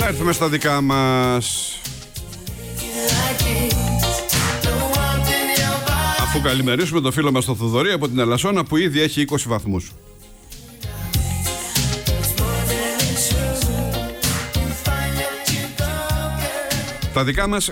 Να έρθουμε στα δικά μας. Αφού καλημερίσουμε το φίλο μας τον Θοδωρή από την Ελασσόνα που ήδη έχει 20 βαθμούς. Τα δικά μας,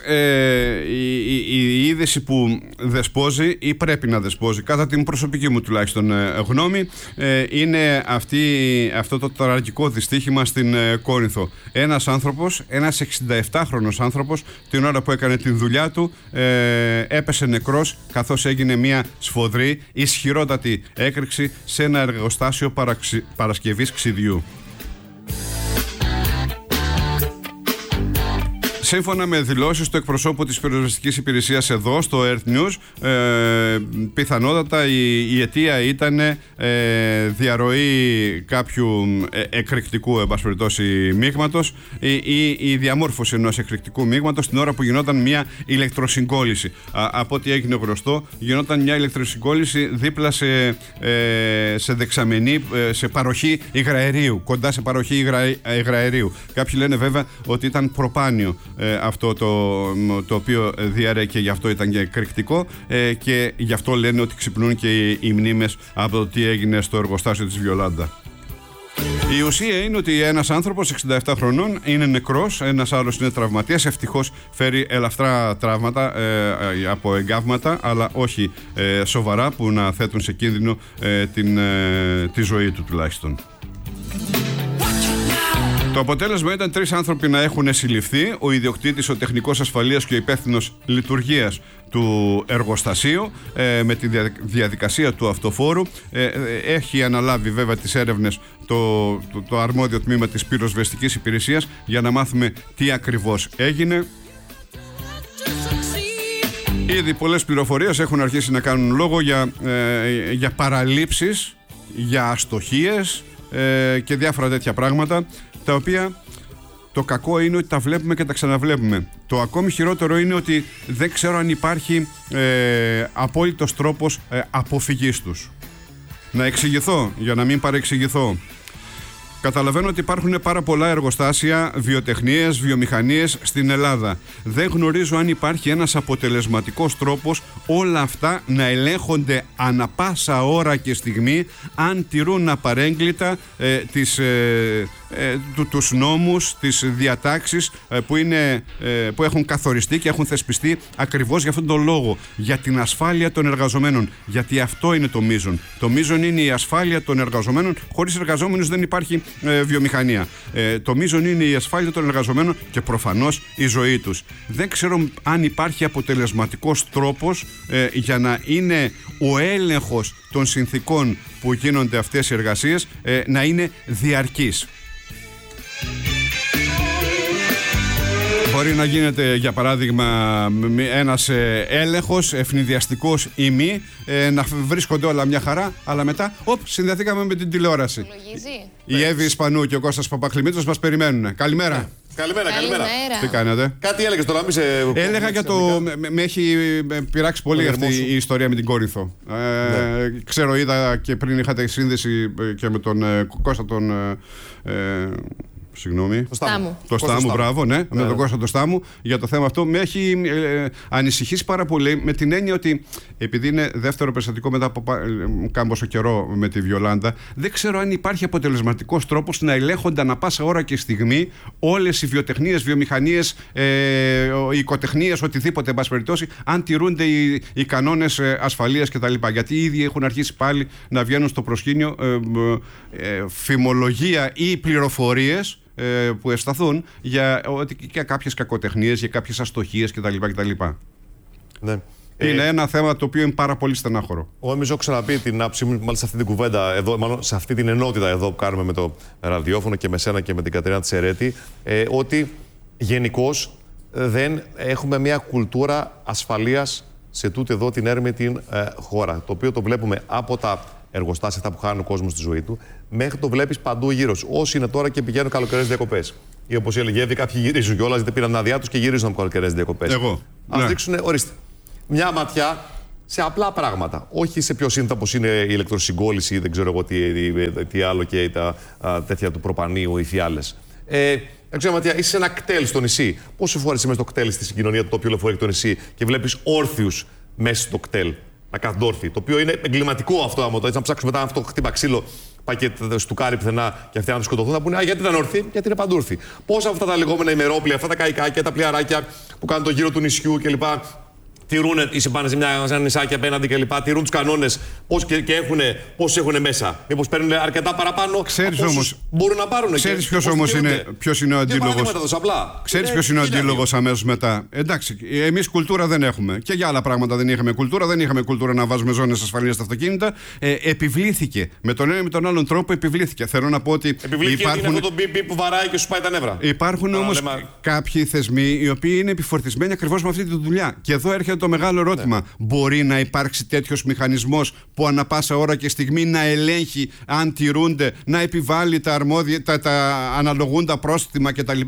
η είδηση που δεσπόζει ή πρέπει να δεσπόζει, κατά την προσωπική μου τουλάχιστον γνώμη, είναι αυτό το τραγικό δυστύχημα στην Κόρινθο. Ένας άνθρωπος, ένας 67χρονος άνθρωπος, την ώρα που έκανε την δουλειά του, έπεσε νεκρός καθώς έγινε μια σφοδρή, ισχυρότατη έκρηξη σε ένα εργοστάσιο παρασκευής ξυδιού. Σύμφωνα με δηλώσεις του εκπροσώπου της πυροσβεστικής υπηρεσίας εδώ στο Earth News, πιθανότατα η αιτία ήταν διαρροή κάποιου εκρηκτικού μείγματος ή η διαμόρφωση ενός εκρηκτικού μείγματος την ώρα που γινόταν μια ηλεκτροσυγκόλληση. Από ό,τι έγινε γνωστό, γινόταν μια ηλεκτροσυγκόλληση δίπλα σε δεξαμενή, σε παροχή υγραερίου, κοντά σε παροχή υγραερίου. Κάποιοι λένε βέβαια ότι ήταν προπάνιο αυτό το οποίο διαρρέει και γι' αυτό ήταν και εκρηκτικό, και γι' αυτό λένε ότι ξυπνούν και οι μνήμες από το τι έγινε στο εργοστάσιο της Βιολάντα. Η ουσία είναι ότι ένας άνθρωπος 67 χρονών είναι νεκρός, ένας άλλος είναι τραυματίας. Ευτυχώς φέρει ελαφρά τραύματα από εγκάβματα, αλλά όχι σοβαρά που να θέτουν σε κίνδυνο τη ζωή του τουλάχιστον. Το αποτέλεσμα ήταν 3 άνθρωποι να έχουν συλληφθεί, ο ιδιοκτήτης, ο τεχνικός ασφαλείας και ο υπεύθυνος λειτουργίας του εργοστασίου με τη διαδικασία του αυτοφόρου. Έχει αναλάβει βέβαια τις έρευνες το αρμόδιο τμήμα της πυροσβεστικής υπηρεσίας για να μάθουμε τι ακριβώς έγινε. Ήδη πολλές πληροφορίες έχουν αρχίσει να κάνουν λόγο για παραλήψεις, για αστοχίες και διάφορα τέτοια πράγματα, τα οποία το κακό είναι ότι τα βλέπουμε και τα ξαναβλέπουμε. Το ακόμη χειρότερο είναι ότι δεν ξέρω αν υπάρχει απόλυτος τρόπος αποφυγής τους. Να εξηγηθώ, για να μην παρεξηγηθώ. Καταλαβαίνω ότι υπάρχουν πάρα πολλά εργοστάσια, βιοτεχνίες, βιομηχανίες στην Ελλάδα. Δεν γνωρίζω αν υπάρχει ένας αποτελεσματικός τρόπος όλα αυτά να ελέγχονται ανα πάσα ώρα και στιγμή, αν τηρούν απαρέγκλιτα τους νόμους, τις διατάξεις που έχουν καθοριστεί και έχουν θεσπιστεί ακριβώς για αυτόν τον λόγο, για την ασφάλεια των εργαζομένων. Γιατί αυτό είναι το μείζον. Το μείζον είναι η ασφάλεια των εργαζομένων. Χωρίς εργαζόμενους δεν υπάρχει βιομηχανία. Το μείζον είναι η ασφάλεια των εργαζομένων και προφανώς η ζωή τους. Δεν ξέρω αν υπάρχει αποτελεσματικός τρόπος για να είναι ο έλεγχος των συνθήκων που γίνονται αυτές οι εργασίες να είναι διαρκής. Μπορεί να γίνεται, για παράδειγμα, ένας έλεγχος ευνηδιαστικός ή μη, να βρίσκονται όλα μια χαρά, αλλά μετά, συνδεθήκαμε με την τηλεόραση. Η Εύη Ισπανού και ο Κώστας Παπαχλημίτρος μας περιμένουν. Καλημέρα. Καλημέρα. Τι κάνετε? Κάτι έλεγες τώρα, μη σε... Έλεγα για το... Με έχει πειράξει πολύ αυτή η ιστορία με την Κόρινθο. Ξέρω, είδα και πριν είχατε σύνδεση και με τον Κώστα τον... Συγγνώμη. Το Στάμου, μπράβο, ναι, με τον Κώστα το Στάμου για το θέμα αυτό. Με έχει ανησυχήσει πάρα πολύ, με την έννοια ότι επειδή είναι δεύτερο περιστατικό μετά από κάμποσο καιρό με τη Βιολάντα, δεν ξέρω αν υπάρχει αποτελεσματικός τρόπος να ελέγχονται ανα πάσα ώρα και στιγμή όλες οι βιοτεχνίες, βιομηχανίες, οι οικοτεχνίες, οτιδήποτε, εν πάση περιπτώσει, αν τηρούνται οι κανόνες ασφαλείας κτλ. Γιατί ήδη έχουν αρχίσει πάλι να βγαίνουν στο προσκήνιο φημολογία ή πληροφορίες που ευσταθούν για κάποιες κακοτεχνίες, για κάποιες αστοχίες κτλ. Ναι. Είναι ένα θέμα το οποίο είναι πάρα πολύ στενάχωρο. Εγώ νομίζω έχω ξαναπεί την άποψή μου, μάλιστα σε αυτή την κουβέντα εδώ, μάλλον σε αυτή την ενότητα εδώ που κάνουμε με το ραδιόφωνο και με σένα και με την Κατερίνα Τσερέτη, ότι γενικώς δεν έχουμε μια κουλτούρα ασφαλείας σε τούτη εδώ την έρμη την χώρα. Το οποίο το βλέπουμε από τα εργοστάσια, αυτά που χάνει ο κόσμος στη ζωή του, μέχρι το βλέπεις παντού γύρω σου. Όσοι είναι τώρα και πηγαίνουν καλοκαιρινές διακοπές. Ή όπως έλεγε, κάποιοι γυρίζουν κιόλας, γιατί πήραν άδειά τους και γυρίζουν από καλοκαιρινές διακοπές. Ας δείξουν, ορίστε, μια ματιά σε απλά πράγματα. Όχι σε πιο σύνθετα όπως είναι η ηλεκτροσυγκόλληση ή δεν ξέρω εγώ τι άλλο και τα τέτοια του προπανίου ή φιάλες. Αξιωματία, είσαι σε ένα κτέλ στο νησί. Πόσε φορέ είμαι στο κτέλ στη συγκοινωνία του τοπίου λεωφορείου το νησί και βλέπει όρθιους μέσα στο κτέλ να κάθονται όρθιοι. Το οποίο είναι εγκληματικό αυτό. Άμα το έτσι να ψάξουμε μετά αυτό χτύπα ξύλο, πάει και στουκάρει πουθενά και αυτοί να του σκοτωθούν, θα πούνε Α, γιατί ήταν όρθιοι, γιατί είναι παντού όρθιοι. Πόσα αυτά τα λεγόμενα ημερόπλια, αυτά τα καϊκάκια, τα πλοιαράκια που κάνουν το γύρο του νησιού κλπ. Τηρούν, είσαι πάνω σε ένα νησάκι απέναντι κλπ. Τηρούν τους κανόνες πόσους έχουν μέσα. Μήπως παίρνουν αρκετά παραπάνω. Ξέρεις όμως. Μπορούν να πάρουν. Ξέρεις ποιος είναι ο αντίλογος. Ξέρεις ποιος είναι ο αντίλογος αμέσως μετά. Εντάξει, εμείς κουλτούρα δεν έχουμε. Και για άλλα πράγματα δεν είχαμε κουλτούρα. Δεν είχαμε κουλτούρα να βάζουμε ζώνες ασφαλείας στα αυτοκίνητα. Επιβλήθηκε. Με τον ένα ή με τον άλλον τρόπο επιβλήθηκε. Θέλω να πω ότι. Επιβλήθηκε υπάρχουν... είναι αυτό το μπιπ που βαράει και σου πάει τα νεύρα. Υπάρχουν όμως κάποιοι θεσμοί οι οποίοι είναι επιφορτισμένοι ακριβώς με αυτή τη δουλειά. Και εδώ έρχεται το μεγάλο ερώτημα. Ναι. Μπορεί να υπάρξει τέτοιος μηχανισμός που ανά πάσα ώρα και στιγμή να ελέγχει αν τηρούνται, να επιβάλλει τα αρμόδια, τα αναλογούντα πρόστιμα κτλ.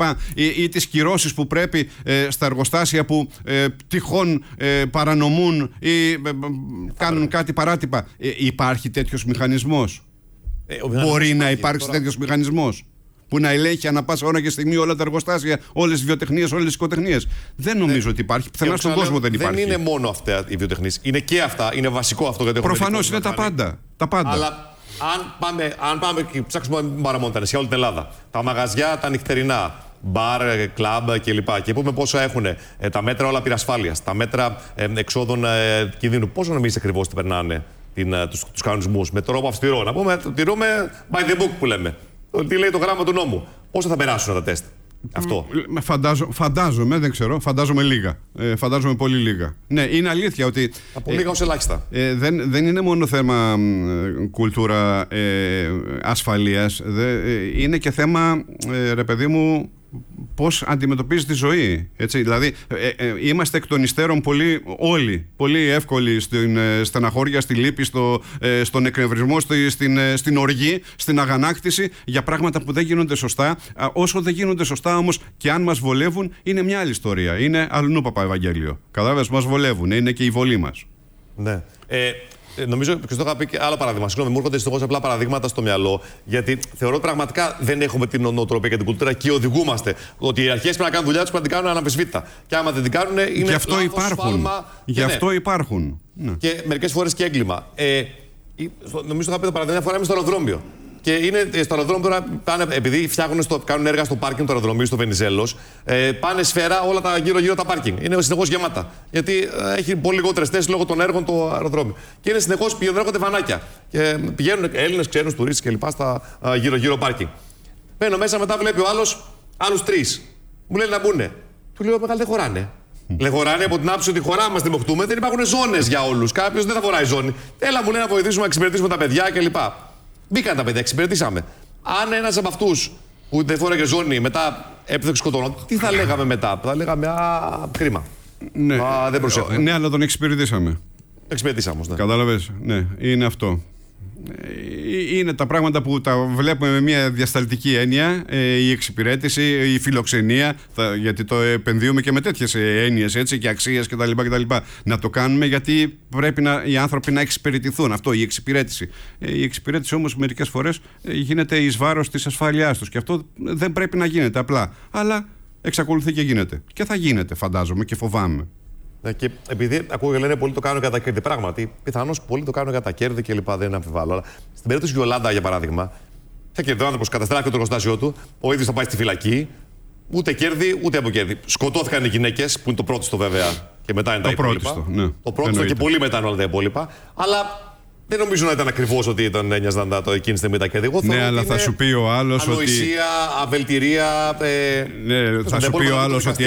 Ή τις κυρώσεις που πρέπει στα εργοστάσια που τυχόν παρανομούν ή κάνουν κάτι παράτυπα. Υπάρχει τέτοιος μηχανισμός. Μπορεί να υπάρξει τέτοιος μηχανισμός που να ελέγχει ανά πάσα ώρα και στιγμή όλα τα εργοστάσια, όλες τις βιοτεχνίες, όλες τις οικοτεχνίες. Δεν νομίζω ότι υπάρχει. Πουθενά στον κόσμο δεν υπάρχει. Δεν είναι μόνο αυτά οι βιοτεχνίες. Είναι και αυτά. Είναι βασικό αυτό. Προφανώς είναι τα πάντα. Αλλά αν πάμε και ψάξουμε παραμόντα σε όλη την Ελλάδα, τα μαγαζιά, τα νυχτερινά, μπαρ, κλαμπ κλπ. Και πούμε πόσα έχουν τα μέτρα όλα πυρασφάλειας, τα μέτρα εξόδων κινδύνου. Πόσο νομίζεις ακριβώς τι περνάνε τους κανονισμούς με τρόπο αυστηρό. Να πούμε, τηρούμε by the book που λέμε. Τι λέει το γράμμα του νόμου. Πόσα θα περάσουν τα τεστ. Αυτό. Φαντάζομαι, δεν ξέρω. Φαντάζομαι λίγα. Φαντάζομαι πολύ λίγα. Ναι, είναι αλήθεια ότι. Από λίγα ως ελάχιστα. Δεν είναι μόνο θέμα κουλτούρα ασφαλείας. Είναι και θέμα, ρε παιδί μου, πώς αντιμετωπίζει τη ζωή. Έτσι, δηλαδή, είμαστε εκ των υστέρων πολύ εύκολοι στην στεναχώρια, στη λύπη, στον εκνευρισμό, στην οργή, στην αγανάκτηση για πράγματα που δεν γίνονται σωστά. Όσο δεν γίνονται σωστά όμως και αν μας βολεύουν, είναι μια άλλη ιστορία. Είναι αλλού Παπαευαγγέλιο. Κατάλαβες, μας βολεύουν. Είναι και η βολή μας. Ναι. Νομίζω και στο είχα πει και άλλο παράδειγμα. Συγγνώμη, μου έρχονται δυστυχώς απλά παραδείγματα στο μυαλό, γιατί θεωρώ ότι πραγματικά δεν έχουμε την νοοτροπία και την κουλτούρα και οδηγούμαστε. Ότι οι αρχές πρέπει να κάνουν δουλειά τους, πρέπει να την κάνουν αναμφισβήτητα. Και άμα δεν την κάνουν, είναι γι' αυτό υπάρχουν. Γι' αυτό υπάρχουν. Ναι. Και μερικές φορές και έγκλημα. Νομίζω ότι είχα πει το παράδειγμα, μια φορά είμαι στο αεροδρόμιο. Και είναι στο αεροδρόμιο τώρα, επειδή κάνουν έργα στο πάρκινγκ του αεροδρομίου στο Βενιζέλος, πάνε σφαίρα όλα τα γύρω-γύρω τα πάρκινγκ. Είναι συνεχώς γεμάτα. Γιατί έχει πολύ λιγότερες θέσεις λόγω των έργων το αεροδρόμιο. Και είναι συνεχώς πηγαίνουν, έρχονται βανάκια. Και πηγαίνουν Έλληνες, ξένους, τουρίστες κλπ. Στα γύρω-γύρω πάρκινγκ. Μπαίνω μέσα, μετά βλέπει ο άλλους τρεις. Μου λένε να μπουνε. Του λέω μεγάλη δεν χωράνε. Δεν χωράνε από την άποψη ότι χωράμε, μας δημοχτούμε, δεν υπάρχουν ζώνες για όλους. Κάποιος δεν θα χωράει ζώνη. Έλα μου λέει να βοηθήσουμε να εξυπηρετήσουμε τα παιδιά κλπ. Μπήκαν τα παιδιά, εξυπηρετήσαμε. Αν ένας από αυτούς που δεν φόραγε ζώνη μετά έπαιζε σκοτώνο, τι θα λέγαμε μετά. Θα λέγαμε κρίμα. Ναι, δεν προσέχουμε. Ναι, αλλά τον εξυπηρετήσαμε. Εξυπηρετήσαμε, ναι. Κατάλαβες, ναι, είναι αυτό. Είναι τα πράγματα που τα βλέπουμε με μια διασταλτική έννοια, η εξυπηρέτηση, η φιλοξενία, γιατί το επενδύουμε και με τέτοιες έννοιες έτσι, και αξίες κτλ. Να το κάνουμε γιατί πρέπει οι άνθρωποι να εξυπηρετηθούν. Αυτό, η εξυπηρέτηση. Η εξυπηρέτηση όμως μερικές φορές γίνεται εις βάρος της ασφάλειάς τους και αυτό δεν πρέπει να γίνεται απλά. Αλλά εξακολουθεί και γίνεται. Και θα γίνεται, φαντάζομαι, και φοβάμαι. Και επειδή ακούω και λένε πολλοί το κάνουν κατά κέρδη, πράγματι, πιθανώς πολλοί το κάνουν κατά κέρδη κλπ. Δεν είναι αμφιβάλλω. Αλλά στην περίπτωση του Γιολάντα, για παράδειγμα, θα κερδίσει ο άνθρωπος, καταστράφει το εργοστάσιο του, ο ίδιος θα πάει στη φυλακή, ούτε κέρδη ούτε από κέρδη. Σκοτώθηκαν οι γυναίκες, που είναι το πρώτο βέβαια, και μετά είναι τα υπόλοιπα. Ναι, το πρώτο και πολύ μετά είναι όλα τα υπόλοιπα. Αλλά δεν νομίζω να ήταν ακριβώς ότι ήταν έννοιαζαν εκείνη τη τα κέρδη. Ναι, αλλά θα σου πει ο άλλος ότι. Ανοησία, αβελτηρία. Ναι, θα σου πει ο άλλος ότι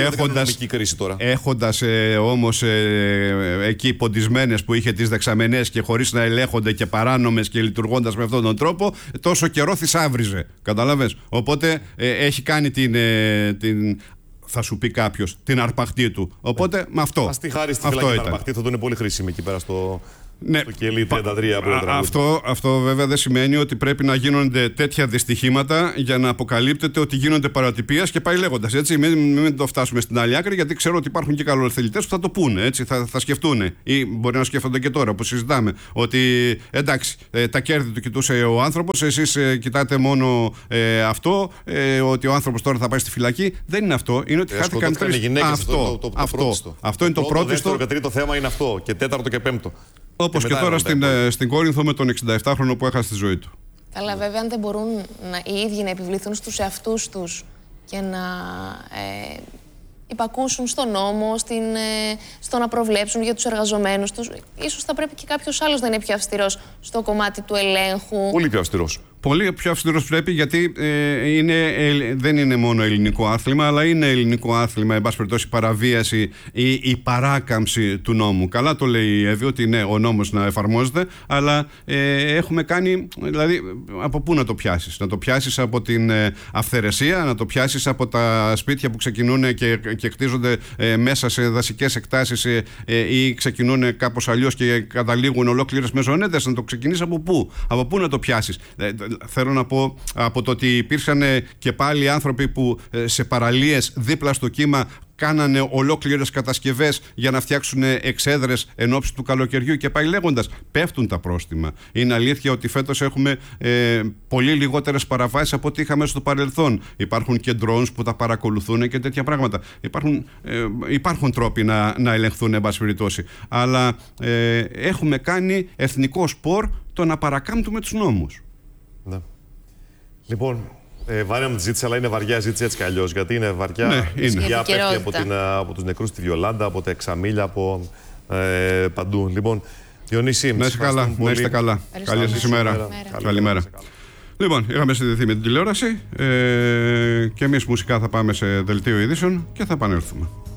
έχοντας όμως εκεί ποντισμένες που είχε τις δεξαμενές και χωρίς να ελέγχονται και παράνομες και λειτουργώντας με αυτόν τον τρόπο, τόσο καιρό θησάβριζε. Καταλαβες. Οπότε έχει κάνει την. Θα σου πει κάποιος την αρπαχτή του. Οπότε με αυτό. Ας τη χάρη στη φυλακή την αρπαχτή, θα τον είναι πολύ χρήσιμη εκεί πέρα Ναι. Το κελί 33 που αυτό βέβαια δεν σημαίνει ότι πρέπει να γίνονται τέτοια δυστυχήματα για να αποκαλύπτεται ότι γίνονται παρατυπίες και πάει λέγοντας. Έτσι, μην το φτάσουμε στην άλλη άκρη, γιατί ξέρω ότι υπάρχουν και καλοθελητές που θα το πούνε. Έτσι, θα σκεφτούν. Ή μπορεί να σκέφτονται και τώρα που συζητάμε. Ότι εντάξει, τα κέρδη του κοιτούσε ο άνθρωπος, εσείς κοιτάτε μόνο αυτό, ότι ο άνθρωπος τώρα θα πάει στη φυλακή. Δεν είναι αυτό. Είναι ότι χάθηκαν τρεις. Αυτό είναι το πρώτο. Δεύτερο και τρίτο θέμα είναι αυτό. Και τέταρτο και πέμπτο. Όπως και τώρα στην Κόρινθο με τον 67χρονο που έχασε τη ζωή του. Καλά, βέβαια, αν δεν μπορούν οι ίδιοι να επιβληθούν στους εαυτούς τους και να υπακούσουν στον νόμο, στο να προβλέψουν για τους εργαζομένους τους, ίσως θα πρέπει και κάποιος άλλος να είναι πιο αυστηρός στο κομμάτι του ελέγχου. Πολύ πιο αυστηρός. Πολύ πιο αυστηρός πρέπει, γιατί δεν είναι μόνο ελληνικό άθλημα, αλλά είναι ελληνικό άθλημα, εν πάση περιπτώσει, παραβίαση ή η παράκαμψη του νόμου. Καλά το λέει η Εύη, ότι είναι ο νόμος να εφαρμόζεται, αλλά έχουμε κάνει, δηλαδή, από πού να το πιάσεις? Να το πιάσεις από την αυθαιρεσία, να το πιάσεις από τα σπίτια που ξεκινούν και χτίζονται μέσα σε δασικές εκτάσεις ή ξεκινούν κάπως αλλιώς και καταλήγουν ολόκληρες μεζονέτες? Να το ξεκινήσεις από πού? Από πού να το πιάσεις? Θέλω να πω, από το ότι υπήρξαν και πάλι άνθρωποι που σε παραλίες δίπλα στο κύμα κάνανε ολόκληρες κατασκευές για να φτιάξουν εξέδρες εν ώψη του καλοκαιριού και πάει λέγοντας. Πέφτουν τα πρόστιμα. Είναι αλήθεια ότι φέτος έχουμε πολύ λιγότερες παραβάσεις από ό,τι είχαμε στο παρελθόν. Υπάρχουν και drones που τα παρακολουθούν και τέτοια πράγματα. Υπάρχουν τρόποι να ελεγχθούν, εν πάση περιπτώσει. Αλλά έχουμε κάνει εθνικό σπορ το να παρακάμπτουμε τους νόμους. Ναι. Λοιπόν, βάρια με τη ζήτηση, αλλά είναι βαριά ζήτηση έτσι κι αλλιώς. Γιατί είναι βαριά. Ναι, είναι. Η πέφτει από τους νεκρούς στη Βιολάντα, από τα Εξαμήλια, από παντού. Λοιπόν, Διονύση, να είστε καλά. Να είστε καλά. Καλή σας ημέρα. Καλημέρα. Λοιπόν, είχαμε συνδεθεί με την τηλεόραση και εμείς μουσικά θα πάμε σε δελτίο ειδήσεων και θα επανέλθουμε.